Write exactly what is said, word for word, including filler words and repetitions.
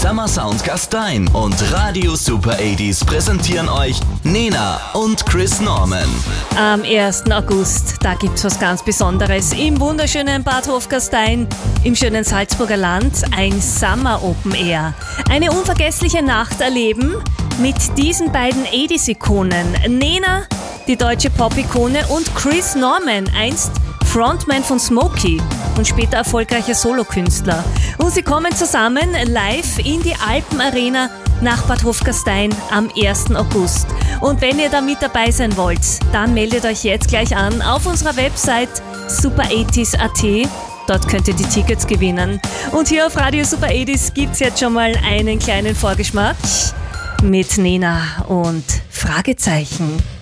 Summer Sound Gastein und Radio Super achtziger präsentieren euch Nena und Chris Norman. Am ersten August, da gibt's was ganz Besonderes im wunderschönen Bad Hofgastein, im schönen Salzburger Land, ein Summer Open Air. Eine unvergessliche Nacht erleben mit diesen beiden achtziger-Ikonen. Nena, die deutsche Pop-Ikone, und Chris Norman, einst Frontman von Smokey und später erfolgreicher Solokünstler. Und sie kommen zusammen live in die Alpenarena nach Bad Hofgastein am ersten August. Und wenn ihr da mit dabei sein wollt, dann meldet euch jetzt gleich an auf unserer Website super achtziger punkt at. Dort könnt ihr die Tickets gewinnen. Und hier auf Radio Super achtziger gibt's jetzt schon mal einen kleinen Vorgeschmack mit Nena und Fragezeichen.